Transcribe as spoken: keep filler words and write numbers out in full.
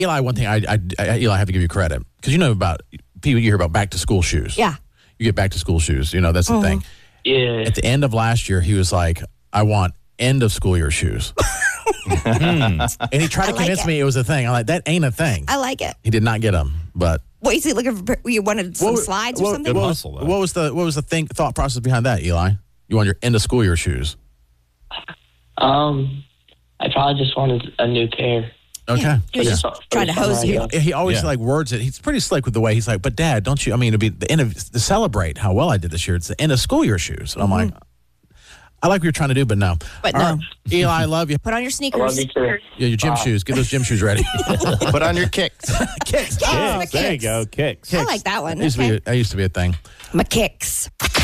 Eli, one thing, I, I, I Eli, I have to give you credit because you know about people. You hear about back to school shoes. Yeah. You get back to school shoes. You know that's the Mhm. thing. Yeah. At the end of last year, he was like, "I want end of school year shoes," and he tried to I like convince it. me it was a thing. I'm like, "That ain't a thing." I like it. He did not get them, but What is he looking for? You wanted some What- slides what- or something? What, hustle, was, though. what was the what was the think thought process behind that, Eli? You want your end of school year shoes? Um, I probably just wanted a new pair. Okay. He was Yeah. just trying to hose you. He, he always Yeah. like words it. He's pretty slick with the way he's like, but Dad, don't you? I mean, it'd be the end of to celebrate how well I did this year. It's the end of school year shoes. And I'm like, I like what you're trying to do, but no. But All no. right. Eli, I love you. Put on your I love sneakers. you too. Yeah, your gym Bye. shoes. Get those gym shoes ready. Put on your kicks. Kicks. Kicks, Oh, my There you kicks. go, kicks. I like that one. That used, to Okay. be a, that used to be a thing. My kicks.